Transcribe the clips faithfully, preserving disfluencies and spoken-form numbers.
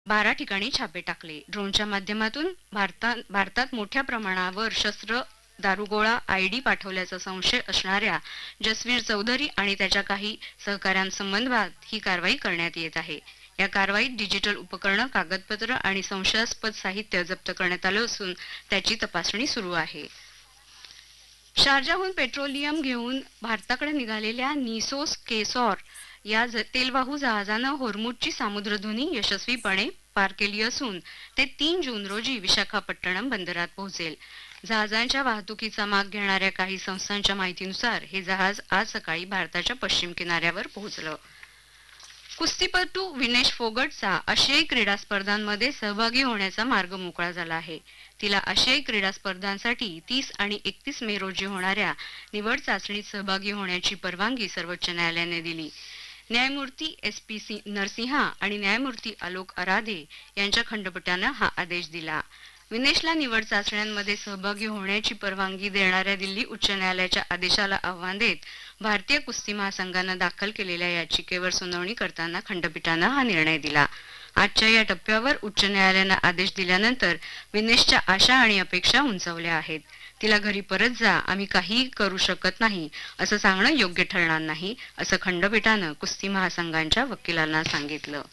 बारा ठिकाणी छापे टाकले. ड्रोनच्या माध्यमातून भारतात भारतात मोठ्या प्रमाणावर शस्त्र, दारुगोळा, आयडी पाठवल्याचा संशय असणाऱ्या जसवीर चौधरी आणि त्याच्या काही सहकाऱ्यांसंबंधात ही कारवाई करण्यात येत आहे. या कारवाईत डिजिटल उपकरणं, कागदपत्र आणि संशयास्पद साहित्य जप्त करण्यात आलं असून त्याची तपासणी सुरू आहे. शारजाहून पेट्रोलियम घेऊन भारताकडे निघालेल्या निसोस केसॉर या तेलवाहू जहाजानं होर्मुझची सामुद्रधुनी यशस्वीपणे पार केली असून ते तीन जून रोजी विशाखापट्टणम बंदरात पोहोचेल. जहाजांच्या वाहतुकीचा माग घेणाऱ्या काही संस्थांच्या माहितीनुसार हे जहाज आज सकाळी भारताच्या पश्चिम किनाऱ्यावर पोहोचलं. कुस्तीपटू विनेश फोगटचा आशियाई क्रीडा स्पर्धांमध्ये सहभागी होण्याचा मार्ग मोकळा झाला आहे. तिला आशियाई क्रीडा स्पर्धांसाठी तीस आणि एकतीस मे रोजी होणाऱ्या निवड चाचणीत सहभागी होण्याची परवानगी सर्वोच्च न्यायालयाने दिली. न्यायमूर्ती एस पी नरसिंहा आणि न्यायमूर्ती आलोक आराधे यांच्या खंडपीठानं हा आदेश दिला. विनेशला निवड चाचण्यांमध्ये सहभागी होण्याची परवानगी देणाऱ्या दिल्ली उच्च न्यायालयाच्या आदेशाला आव्हान देत भारतीय कुस्ती महासंघानं दाखल केलेल्या याचिकेवर सुनावणी करताना खंडपीठानं हा निर्णय दिला. आजच्या या टप्प्यावर उच्च न्यायालयानं आदेश दिल्यानंतर विनेशच्या आशा आणि अपेक्षा उंचावल्या आहेत. तिला घरी परत जा, आम्ही काहीही करू शकत नाही असं सांगणं योग्य ठरणार नाही, असं खंडपीठानं कुस्ती महासंघांच्या वकिलांना सांगितलं.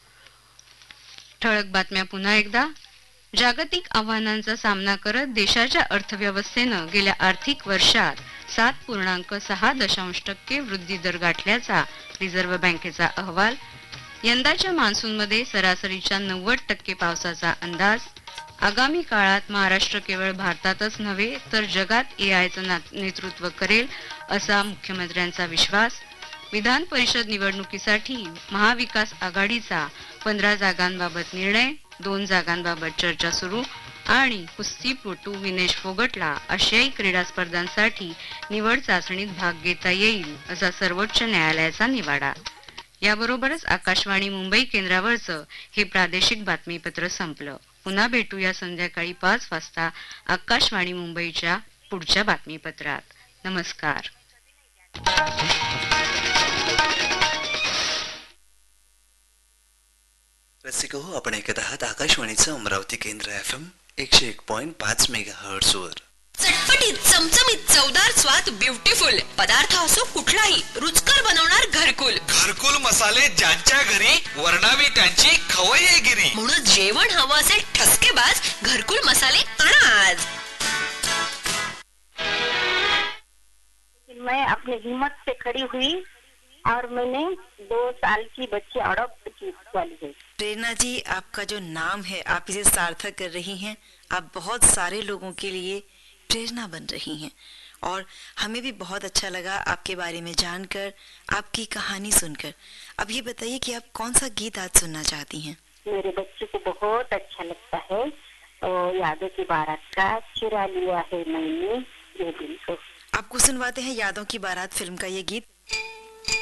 ठळक बातम्या पुन्हा एकदा. जागतिक आव्हानांचा सामना करत देशाच्या अर्थव्यवस्थेनं गेल्या आर्थिक वर्षात सात पूर्णांक सहा दशांश टक्के वृद्धी दर गाठल्याचा रिझर्व्ह बँकेचा अहवाल. यंदाच्या मान्सूनमध्ये सरासरीच्या नव्वद टक्के पावसाचा अंदाज. आगामी काळात महाराष्ट्र केवळ भारतातच नव्हे तर जगात ए आयचं नेतृत्व करेल असा मुख्यमंत्र्यांचा विश्वास. विधान परिषद निवडणुकीसाठी महाविकास आघाडीचा पंधरा जागांबाबत निर्णय, दोन जागांबाबत चर्चा सुरू. आणि कुस्तीपटू विनेश फोगटला आशियाई क्रीडा स्पर्धांसाठी निवड चाचणीत भाग घेता येईल असा सर्वोच्च न्यायालयाचा निवाडा. याबरोबरच आकाशवाणी मुंबई केंद्रावरचं हे प्रादेशिक बातमीपत्र संपलं. पुन्हा भेटूया संध्याकाळी पाच वाजता आकाशवाणी मुंबईच्या पुढच्या बातमीपत्रात. नमस्कार. रसिक हो, आपण ऐकत आहात आकाशवाणीचं अमरावती केंद्र एफ एम एकशे एक पॉइंट पाच मेगा हर्ट्झ वर. चटपटीत, चमचमीत, चवदार स्वाद, ब्युटिफुल पदार्थ असो कुठलाही, रुचकर बनवणार घरकुल. घरकुल मसाले ज्यांच्या घरी, वर्णावी त्यांची खवय्येगिरी. म्हणून जेवण हवं असेल ठसकेबाज, घरकुल मसाले आणा आज. मैं अपनी हिम्मत से खड़ी हुई और मैंने दो साल की बच्ची अडॉप्ट की वाली है. प्रेरणा जी, आपका जो नाम है आप इसे सार्थक कर रही हैं. आप बहुत सारे लोगों के लिए प्रेरणा बन रही हैं और हमें भी बहुत अच्छा लगा आपके बारे में जानकर, आपकी कहानी सुनकर. अब ये बताइए कि आप कौन सा गीत आज सुनना चाहती हैं? मेरे बच्चे को बहुत अच्छा लगता है और यादों की बारात का चुरा लिया है मैंने ये दिल को. आपको सुनवाते हैं यादों की बारात फिल्म का ये गीत.